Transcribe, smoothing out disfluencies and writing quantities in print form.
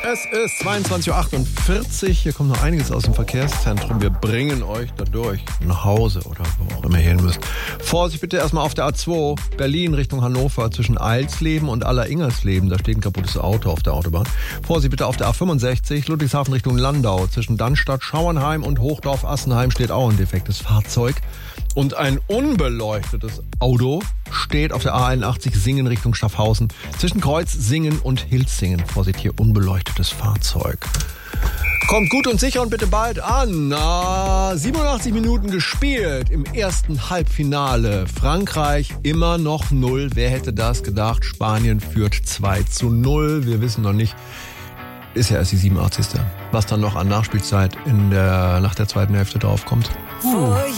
Es ist 22.48 Uhr. Hier kommt noch einiges aus dem Verkehrszentrum. Wir bringen euch dadurch nach Hause oder wo auch immer ihr hin müsst. Vorsicht bitte erstmal auf der A2 Berlin Richtung Hannover zwischen Eilsleben und Aller-Ingersleben. Da steht ein kaputtes Auto auf der Autobahn. Vorsicht bitte auf der A65 Ludwigshafen Richtung Landau. Zwischen Dannstatt, Schauernheim und Hochdorf-Assenheim steht auch ein defektes Fahrzeug. Und ein unbeleuchtetes Auto steht auf der A81 Singen Richtung Schaffhausen. Zwischen Kreuz Singen und Hilsingen. Vorsicht, hier unbeleuchtetes Fahrzeug. Kommt gut und sicher und bitte bald an. 87 Minuten gespielt im ersten Halbfinale. Frankreich immer noch 0. Wer hätte das gedacht? Spanien führt 2-0. Wir wissen noch nicht. Ist ja erst die 87. Was dann noch an Nachspielzeit nach der zweiten Hälfte draufkommt.